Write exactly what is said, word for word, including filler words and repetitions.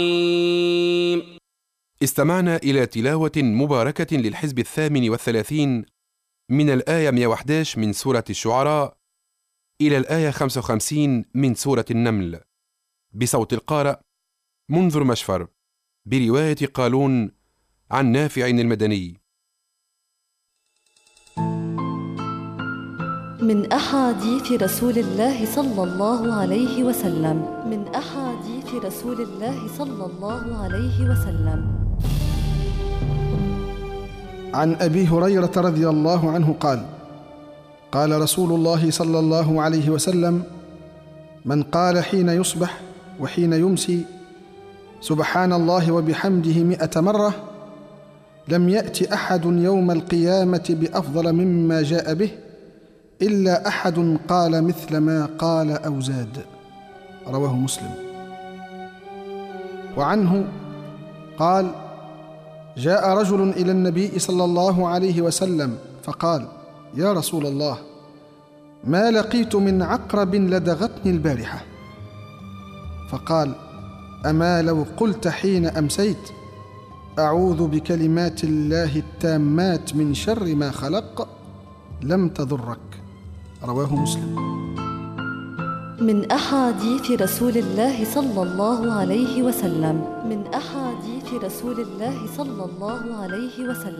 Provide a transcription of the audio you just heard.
استمعنا إلى تلاوة مباركة للحزب الثامن والثلاثين من الآية مئة وأحد عشر من سورة الشعراء إلى الآية خمسة وخمسين من سورة النمل، بصوت القارئ منذر مشفر، برواية قالون عن نافع المدني. من أحاديث رسول الله صلى الله عليه وسلم من أحاديث رسول الله صلى الله عليه وسلم عن أبي هريرة رضي الله عنه قال: قال رسول الله صلى الله عليه وسلم: من قال حين يصبح وحين يمسي سبحان الله وبحمده مئة مرة لم يأت أحد يوم القيامة بأفضل مما جاء به إلا أحد قال مثل ما قال أو زاد. رواه مسلم. وعنه قال: جاء رجل إلى النبي صلى الله عليه وسلم فقال: يا رسول الله، ما لقيت من عقرب لدغتني البارحة. فقال: أما لو قلت حين أمسيت أعوذ بكلمات الله التامات من شر ما خلق لم تضرك. رواه مسلم. من أحاديث رسول الله صلى الله عليه وسلم من أحاديث رسول الله صلى الله عليه وسلم